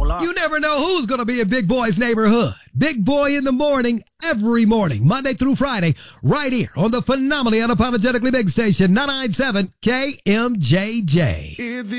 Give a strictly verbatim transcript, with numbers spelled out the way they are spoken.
Lord. You never know who's going to be in Big Boy's neighborhood. Big Boy in the morning, every morning, Monday through Friday, right here on the phenomenally unapologetically big station, nine ninety-seven K M J J.